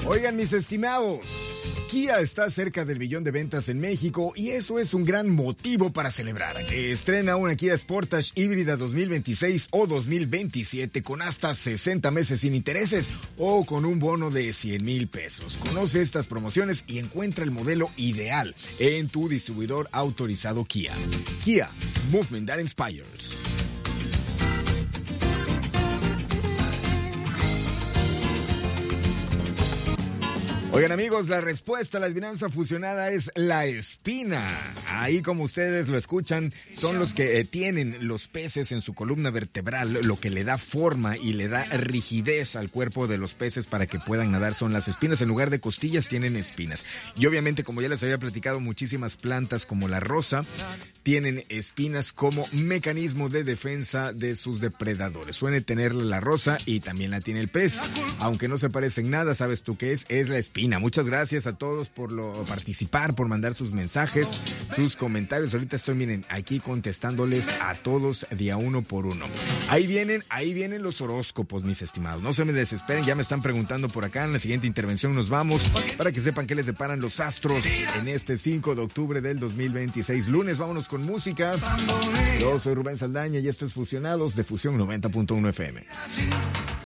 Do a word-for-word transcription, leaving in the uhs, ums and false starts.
Oigan, mis estimados, Kia está cerca del billón de ventas en México y eso es un gran motivo para celebrar. Estrena una Kia Sportage híbrida dos mil veintiséis o dos mil veintisiete con hasta sesenta meses sin intereses o con un bono de cien mil pesos. Conoce estas promociones y encuentra el modelo ideal en tu distribuidor autorizado Kia. Kia, movement that inspires. Oigan, amigos, la respuesta a la adivinanza fusionada es la espina. Ahí, como ustedes lo escuchan, son los que eh, tienen los peces en su columna vertebral. Lo que le da forma y le da rigidez al cuerpo de los peces para que puedan nadar son las espinas. En lugar de costillas tienen espinas. Y obviamente, como ya les había platicado, muchísimas plantas como la rosa tienen espinas como mecanismo de defensa de sus depredadores. Suele tener la rosa y también la tiene el pez. Aunque no se parecen nada, ¿sabes tú qué es? Es la espina. Muchas gracias a todos por lo, participar, por mandar sus mensajes, sus comentarios. Ahorita estoy, miren, aquí contestándoles a todos día uno por uno. Ahí vienen, ahí vienen los horóscopos, mis estimados. No se me desesperen, ya me están preguntando por acá. En la siguiente intervención nos vamos para que sepan qué les deparan los astros en este cinco de octubre del dos mil veintiséis. Lunes, vámonos con música. Yo soy Rubén Saldaña y esto es Fusionados de Fusión noventa punto uno F M.